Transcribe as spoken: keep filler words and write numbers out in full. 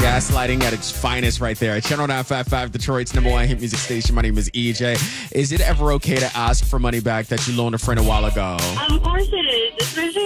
Gaslighting at its finest right there. Channel nine five five, Detroit's number one hit music station. My name is E J. Is it ever okay to ask for money back that you loaned a friend a while ago? Of course it is, especially